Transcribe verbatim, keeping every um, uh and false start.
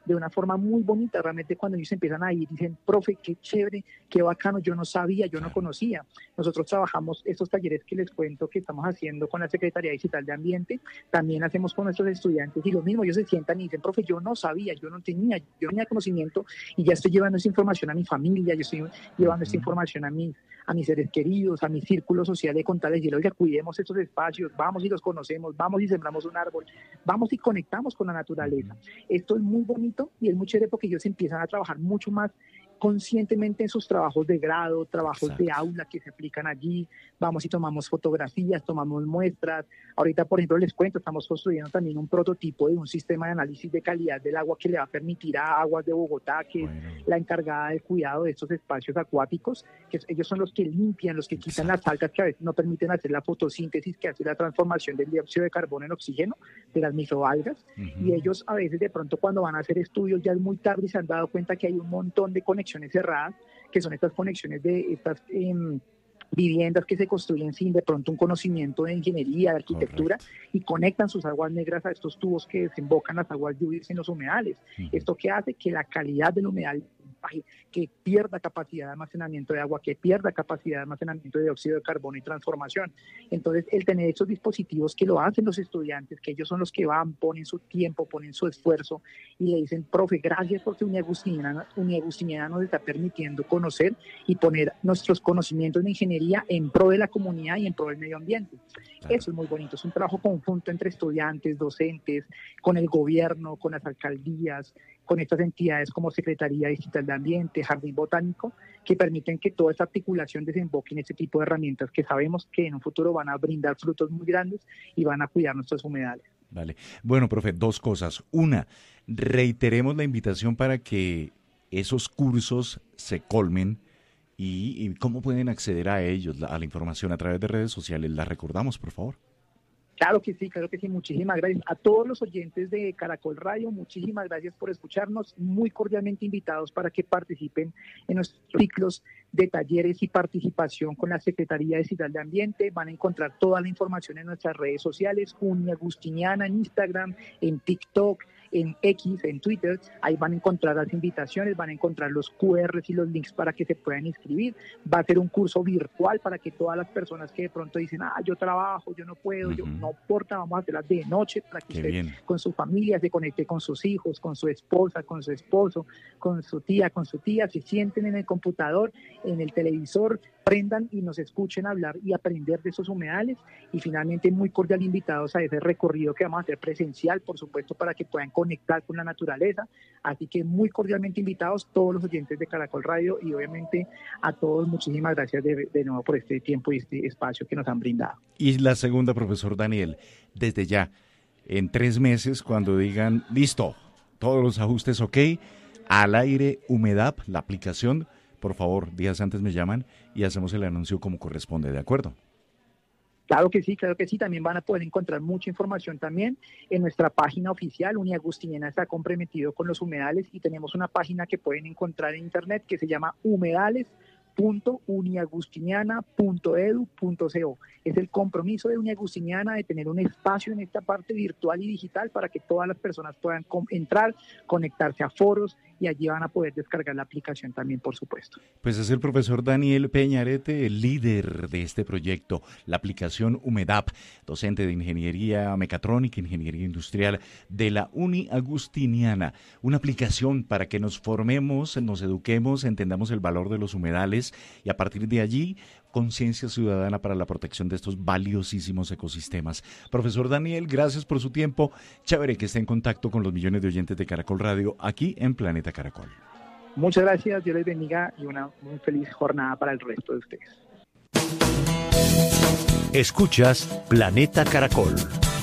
de una forma muy bonita. Realmente cuando ellos empiezan a ir, dicen, profe, qué chévere, qué bacano, yo no sabía, yo no conocía. Nosotros trabajamos estos talleres que les cuento que estamos haciendo con la Secretaría Digital de Ambiente, también hacemos con nuestros estudiantes y lo mismo, ellos se sientan y dicen, profe, yo no sabía, yo no tenía, yo no tenía conocimiento y ya estoy llevando esa información a mi familia, yo estoy llevando esta información a mis, a mis seres queridos, a mi círculo social de contarles, y oiga, cuidemos estos espacios, vamos y los conocemos, vamos y sembramos un árbol, vamos y conectamos con la naturaleza. Esto es muy bonito y es muy chévere porque ellos empiezan a trabajar mucho más conscientemente en sus trabajos de grado, trabajos Exacto. de aula que se aplican allí, vamos y tomamos fotografías, tomamos muestras. Ahorita, por ejemplo, les cuento, estamos construyendo también un prototipo de un sistema de análisis de calidad del agua que le va a permitir a Aguas de Bogotá, que bueno. es la encargada del cuidado de estos espacios acuáticos, que ellos son los que limpian, los que Exacto. quitan las algas que a veces no permiten hacer la fotosíntesis, que hace la transformación del dióxido de carbono en oxígeno, de las microalgas, uh-huh. y ellos a veces de pronto cuando van a hacer estudios ya es muy tarde y se han dado cuenta que hay un montón de conexiones cerradas, que son estas conexiones de estas eh, viviendas que se construyen sin de pronto un conocimiento de ingeniería, de arquitectura, Correcto. Y conectan sus aguas negras a estos tubos que desembocan las aguas lluvias en los humedales. Uh-huh. Esto que hace que la calidad del humedal baje, que pierda capacidad de almacenamiento de agua, que pierda capacidad de almacenamiento de dióxido de carbono y transformación. Entonces, el tener estos dispositivos que lo hacen los estudiantes, que ellos son los que van, ponen su tiempo, ponen su esfuerzo y le dicen, profe, gracias porque Uniagustiniana, Uniagustiniana nos está permitiendo conocer y poner nuestros conocimientos de ingeniería en pro de la comunidad y en pro del medio ambiente. Claro. Eso es muy bonito, es un trabajo conjunto entre estudiantes, docentes, con el gobierno, con las alcaldías, con estas entidades como Secretaría Digital de Ambiente, Jardín Botánico, que permiten que toda esta articulación desemboque en este tipo de herramientas que sabemos que en un futuro van a brindar frutos muy grandes y van a cuidar nuestros humedales. Vale. Bueno, profe, dos cosas. Una, reiteremos la invitación para que esos cursos se colmen y, y cómo pueden acceder a ellos, a la información a través de redes sociales. ¿La recordamos, por favor? Claro que sí, claro que sí, muchísimas gracias. A todos los oyentes de Caracol Radio, muchísimas gracias por escucharnos, muy cordialmente invitados para que participen en nuestros ciclos de talleres y participación con la Secretaría Digital de Ambiente. Van a encontrar toda la información en nuestras redes sociales, Uniagustiniana en Instagram, en TikTok, en X, en Twitter. Ahí van a encontrar las invitaciones, van a encontrar los cu erres y los links para que se puedan inscribir. Va a ser un curso virtual para que todas las personas que de pronto dicen, ah, yo trabajo, yo no puedo, uh-huh. yo no importa, vamos a hacerlas de noche para que Qué usted bien. Con su familia se conecte con sus hijos, con su esposa, con su esposo, con su tía, con su tía, se sienten en el computador, en el televisor, aprendan y nos escuchen hablar y aprender de esos humedales, y finalmente muy cordial invitados a ese recorrido que vamos a hacer presencial, por supuesto, para que puedan conectar con la naturaleza. Así que muy cordialmente invitados todos los oyentes de Caracol Radio, y obviamente a todos muchísimas gracias de, de nuevo por este tiempo y este espacio que nos han brindado. Y la segunda, profesor Daniel, desde ya, en tres meses, cuando digan, listo, todos los ajustes ok, al aire Humedap, la aplicación, por favor, días antes me llaman y hacemos el anuncio como corresponde, ¿de acuerdo? Claro que sí, claro que sí. También van a poder encontrar mucha información también en nuestra página oficial. Uniagustiniana está comprometido con los humedales y tenemos una página que pueden encontrar en internet que se llama humedales punto uniagustiniana punto edu punto co. Es el compromiso de Uniagustiniana de tener un espacio en esta parte virtual y digital para que todas las personas puedan com- entrar, conectarse a foros, y allí van a poder descargar la aplicación también, por supuesto. Pues es el profesor Daniel Peñarete, el líder de este proyecto, la aplicación Humedap, docente de Ingeniería Mecatrónica, Ingeniería Industrial de la Uniagustiniana. Una aplicación para que nos formemos, nos eduquemos, entendamos el valor de los humedales y a partir de allí, conciencia ciudadana para la protección de estos valiosísimos ecosistemas. Profesor Daniel, gracias por su tiempo. Chévere que esté en contacto con los millones de oyentes de Caracol Radio aquí en Planeta Caracol. Muchas gracias, Dios les bendiga y una muy feliz jornada para el resto de ustedes. Escuchas Planeta Caracol.